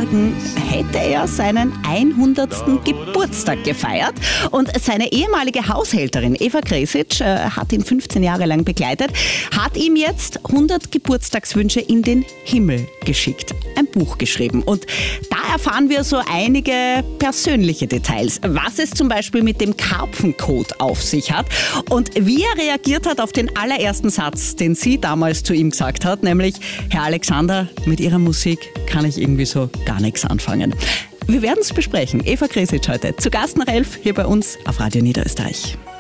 Tagen hätte er seinen 100. Geburtstag gefeiert. Und seine ehemalige Haushälterin Eva Kresic hat ihn 15 Jahre lang begleitet, hat ihm jetzt 100 Geburtstagswünsche in den Himmel geschickt. Ein Buch geschrieben. Und da erfahren wir so einige persönliche Details. Was es zum Beispiel mit dem Karpfenkot auf sich hat und wie er reagiert hat auf den allerersten Satz, den sie damals zu ihm gesagt hat, nämlich: Herr Alexander, mit Ihrer Musik kann ich irgendwie so gar nichts anfangen. Wir werden es besprechen. Eva Kresic heute zu Gast nach 11 hier bei uns auf Radio Niederösterreich.